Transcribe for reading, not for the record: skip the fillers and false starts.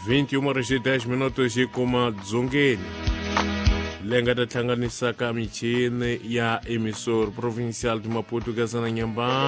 21:10 hi kuma dzongeni lenga ta hlanganisa ka michini ya emisor provincial di Maputo ka sana nyamba